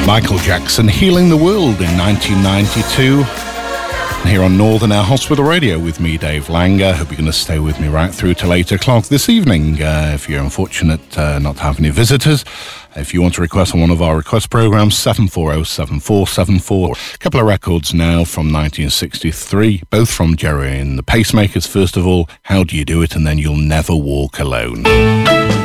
Michael Jackson, Healing the World in 1992. Here on Northern Air Hospital Radio with me, Dave Langer. Hope you're going to stay with me right through till 8 o'clock this evening. If you're unfortunate not to have any visitors, if you want to request on one of our request programs, 740-7474. A couple of records now from 1963, both from Gerry and the Pacemakers. First of all, How Do You Do It? And then You'll Never Walk Alone.